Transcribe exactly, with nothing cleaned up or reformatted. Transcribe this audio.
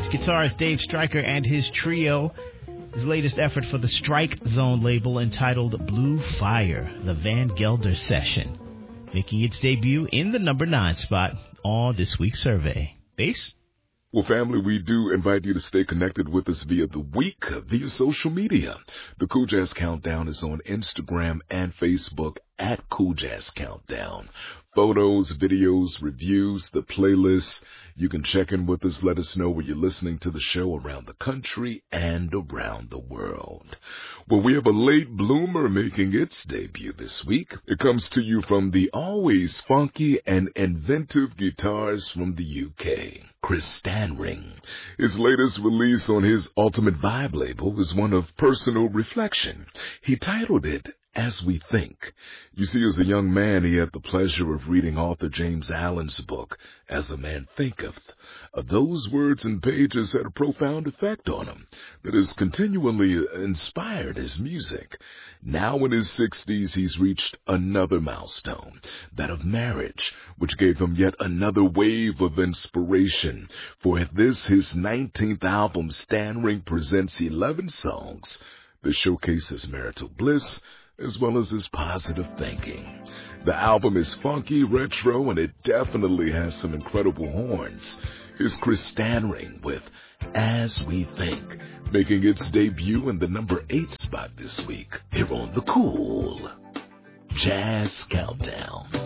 It's guitarist Dave Stryker and his trio. His latest effort for the Strike Zone label entitled Blue Fire, the Van Gelder Session, making its debut in the number nine spot on this week's survey. Bass? Well, family, we do invite you to stay connected with us via the week, via social media. The Cool Jazz Countdown is on Instagram and Facebook at Cool Jazz Countdown. Photos, videos, reviews, the playlist. You can check in with us. Let us know where you're listening to the show around the country and around the world. Well, we have a late bloomer making its debut this week. It comes to you from the always funky and inventive guitars from the U K, Chris Stanring. His latest release on his Ultimate Vibe label is one of personal reflection. He titled it As We Think. You see, as a young man, he had the pleasure of reading author James Allen's book, As a Man Thinketh. Uh, those words and pages had a profound effect on him that has continually inspired his music. Now in his sixties, he's reached another milestone, that of marriage, which gave him yet another wave of inspiration. For this, his nineteenth album, Stanring presents eleven songs that showcase his marital bliss, as well as his positive thinking. The album is funky, retro, and it definitely has some incredible horns. Here's Chris Stanring with As We Think, making its debut in the number eight spot this week, here on the Cool Jazz Countdown.